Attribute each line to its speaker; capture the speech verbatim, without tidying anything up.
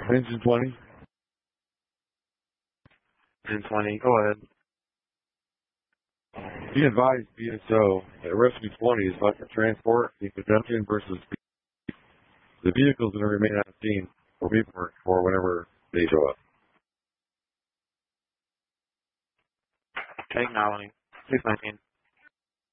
Speaker 1: Engine twenty.
Speaker 2: Engine twenty, go ahead.
Speaker 1: Be advised, B S O, that Rescue twenty is left for transport in conjunction versus B. The vehicles that remain on scene will be worked for whenever they show up.
Speaker 2: Okay, acknowledging. six nineteen.